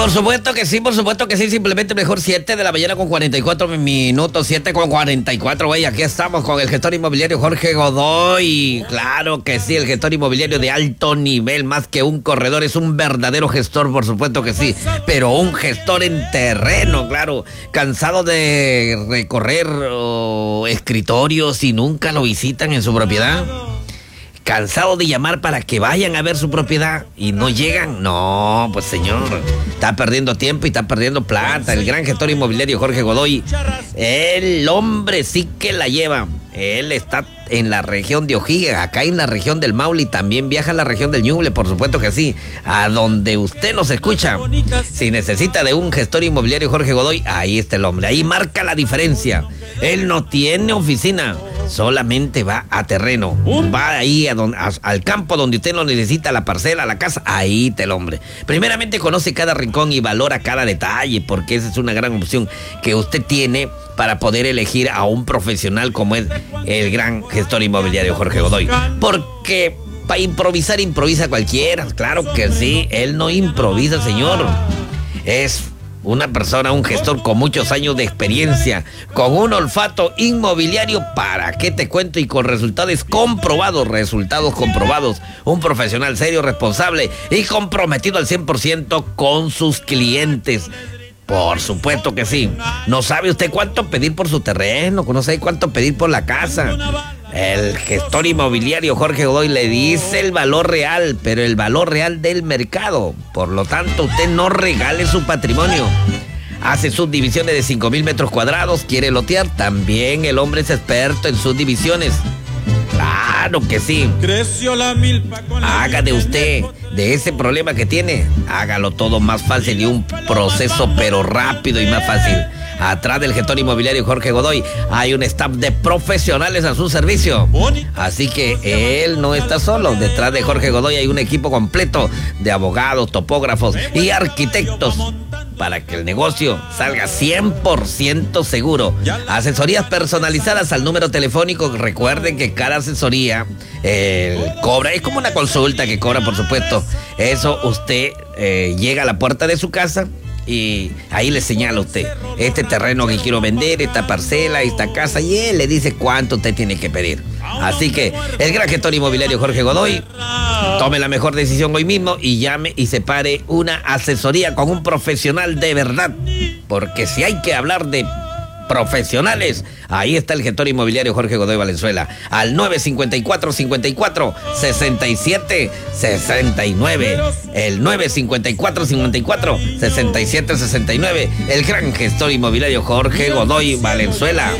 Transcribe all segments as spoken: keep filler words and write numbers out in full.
por supuesto que sí, por supuesto que sí, simplemente mejor siete de la mañana con cuarenta y cuatro minutos, siete con cuarenta y cuatro, güey, aquí estamos con el gestor inmobiliario Jorge Godoy. Claro que sí, el gestor inmobiliario de alto nivel, más que un corredor, es un verdadero gestor, por supuesto que sí, pero un gestor en terreno, claro, cansado de recorrer oh, escritorios y nunca lo visitan en su propiedad. ¿Cansado de llamar para que vayan a ver su propiedad y no llegan? No, pues señor, está perdiendo tiempo y está perdiendo plata. El gran gestor inmobiliario Jorge Godoy, el hombre sí que la lleva. Él está en la región de Ojiga, acá en la región del Maule, y también viaja a la región del Ñuble, por supuesto que sí, a donde usted nos escucha. Si necesita de un gestor inmobiliario Jorge Godoy, ahí está el hombre, ahí marca la diferencia. Él no tiene oficina, solamente va a terreno, va ahí a don, a, al campo donde usted lo necesita, la parcela, la casa, ahí está el hombre. Primeramente conoce cada rincón y valora cada detalle, porque esa es una gran opción que usted tiene para poder elegir a un profesional como es el gran gestor inmobiliario Jorge Godoy. Porque para improvisar, improvisa cualquiera, claro que sí, él no improvisa, señor. Es una persona, un gestor con muchos años de experiencia, con un olfato inmobiliario, ¿para qué te cuento? Y con resultados comprobados, resultados comprobados. Un profesional serio, responsable y comprometido al cien por ciento con sus clientes. Por supuesto que sí. ¿No sabe usted cuánto pedir por su terreno? ¿No sabe cuánto pedir por la casa? El gestor inmobiliario Jorge Godoy le dice el valor real, pero el valor real del mercado. Por lo tanto, usted no regale su patrimonio. Hace subdivisiones de cinco mil metros cuadrados, quiere lotear. También el hombre es experto en subdivisiones. Claro que sí. Creció la milpa con la Haga de usted, de ese problema que tiene, hágalo todo más fácil y un proceso pero rápido y más fácil. Atrás del gestor inmobiliario Jorge Godoy hay un staff de profesionales a su servicio. Así que él no está solo. Detrás de Jorge Godoy hay un equipo completo de abogados, topógrafos y arquitectos para que el negocio salga cien por ciento seguro. Asesorías personalizadas al número telefónico. Recuerden que cada asesoría eh, cobra, es como una consulta que cobra, por supuesto. Eso usted eh, llega a la puerta de su casa y ahí le señala a usted este terreno que quiero vender, esta parcela, esta casa, y él le dice cuánto usted tiene que pedir. Así que el gran gestor inmobiliario Jorge Godoy, tome la mejor decisión hoy mismo y llame y separe una asesoría con un profesional de verdad, porque si hay que hablar de profesionales, ahí está el gestor inmobiliario Jorge Godoy Valenzuela, al nueve cinco cuatro, cinco cuatro, seis siete seis nueve, el nueve cinco cuatro, cinco cuatro, seis siete seis nueve, el gran gestor inmobiliario Jorge Godoy Valenzuela.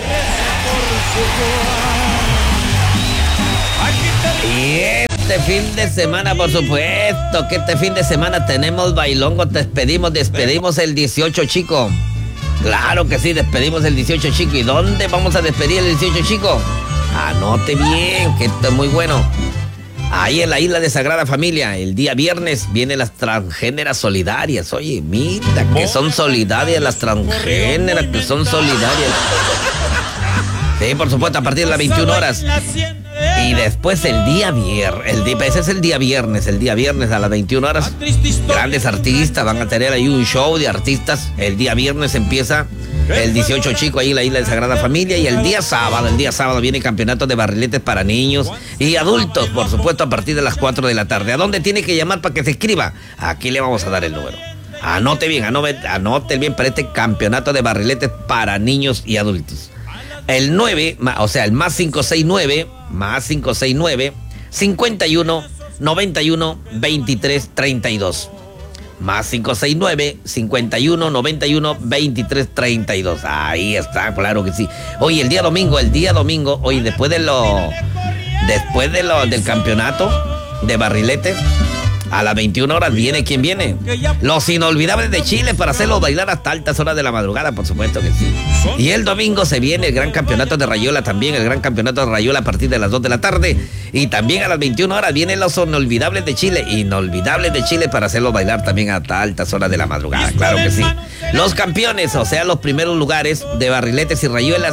Y este fin de semana, por supuesto, que este fin de semana tenemos bailongo, despedimos, despedimos el dieciocho, chico. Claro que sí, despedimos el dieciocho, chico. ¿Y dónde vamos a despedir el dieciocho, chico? Anote bien, que esto es muy bueno. Ahí en la isla de Sagrada Familia, el día viernes, vienen las transgéneras solidarias. Oye, mira, que son solidarias las transgéneras, que son solidarias. Sí, por supuesto, a partir de las veintiuna horas. Y después el día viernes, el día, ese es el día viernes, el día viernes a las veintiuna horas, grandes artistas van a tener ahí un show de artistas. El día viernes empieza el dieciocho, chico, ahí en la isla de Sagrada Familia. Y el día sábado, el día sábado viene el campeonato de barriletes para niños y adultos, por supuesto, a partir de las cuatro de la tarde. ¿A dónde tiene que llamar para que se inscriba? Aquí le vamos a dar el número. Anote bien, anote, anote bien para este campeonato de barriletes para niños y adultos. El nueve, o sea, el más cinco seis nueve, más cinco seis nueve, cincuenta y uno, noventa y uno, veintitrés, treinta y dos. Más cinco seis nueve, cincuenta y uno, noventa y uno, veintitrés, treinta y dos. Ahí está, claro que sí. Oye, el día domingo, el día domingo, oye, después de lo, después de lo, del campeonato de barriletes, a las veintiuna horas viene, ¿quién viene? Los Inolvidables de Chile, para hacerlos bailar hasta altas horas de la madrugada, por supuesto que sí. Y el domingo se viene el gran campeonato de Rayuela también, el gran campeonato de Rayuela a partir de las dos de la tarde. Y también a las veintiuna horas vienen los Inolvidables de Chile, Inolvidables de Chile, para hacerlos bailar también hasta altas horas de la madrugada, claro que sí. Los campeones, o sea, los primeros lugares de barriletes y rayuelas,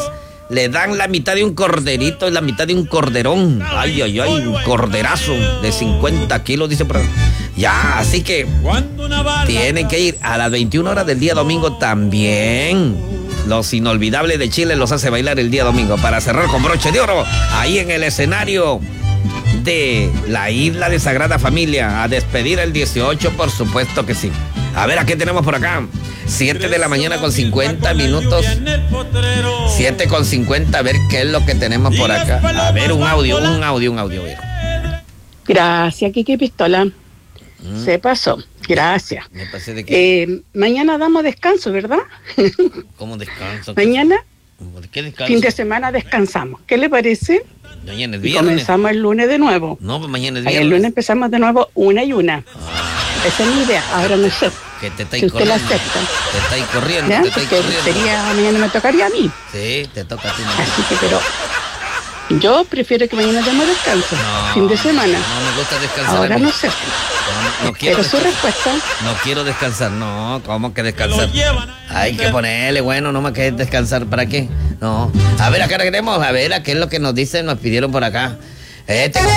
le dan la mitad de un corderito y la mitad de un corderón. Ay, ay, ay, un corderazo de cincuenta kilos, dice por ahí. Ya, así que tienen que ir a las veintiuna horas del día domingo también. Los Inolvidables de Chile los hace bailar el día domingo para cerrar con broche de oro ahí en el escenario de la Isla de Sagrada Familia. A despedir el dieciocho, por supuesto que sí. A ver, ¿a qué tenemos por acá? siete de la mañana con cincuenta minutos. siete con cincuenta, a ver qué es lo que tenemos por acá. A ver, un audio, un audio, un audio. Gracias, Kiki Pistola. Mm. Se pasó. Gracias. ¿Me pasé de qué? Eh, mañana damos descanso, ¿verdad? ¿Cómo descanso? Mañana, ¿De qué descanso? fin de semana descansamos. ¿Qué le parece? Mañana es y viernes. comenzamos el lunes de nuevo. No, pues mañana es Ahí viernes. el lunes empezamos de nuevo una y una. Ah, Esa es mi idea. Ahora no sé que te estáis si usted corriendo. la acepta. Te estáis corriendo, ¿Ya? te estáis Porque corriendo. sería, mañana me tocaría a mí. Sí, te toca a ti. Así que, pero yo prefiero que mañana demos descanso. No, fin de semana. No me gusta descansar. Ahora no sé. No, no quiero Pero su descansar. respuesta. No quiero descansar, no, ¿cómo que descansar? Hay que ponerle, bueno, no más que descansar, ¿para qué? No. A ver, acá queremos, a ver, ¿a qué es lo que nos dicen, nos pidieron por acá? Este